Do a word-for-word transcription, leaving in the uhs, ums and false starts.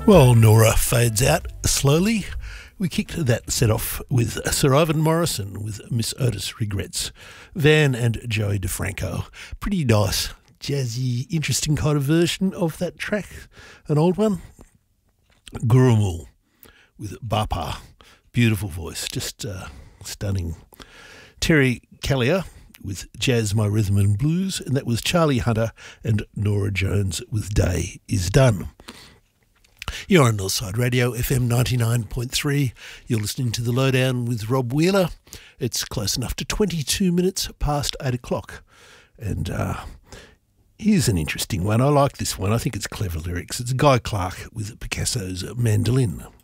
Well, Nora fades out slowly. We kicked that set off with Sir Ivan Morrison with Miss Otis Regrets. Van and Joey DeFranco. Pretty nice, jazzy, interesting kind of version of that track. An old one. Gurumul with Bapa. Beautiful voice, just uh, stunning. Terry Callier with Jazz My Rhythm and Blues, and that was Charlie Hunter and Nora Jones with Day Is Done. You're on Northside Radio, F M ninety-nine point three. You're listening to The Lowdown with Rob Wheeler. It's close enough to twenty-two minutes past eight o'clock. And uh, here's an interesting one. I like this one. I think it's clever lyrics. It's Guy Clark with Picasso's Mandolin.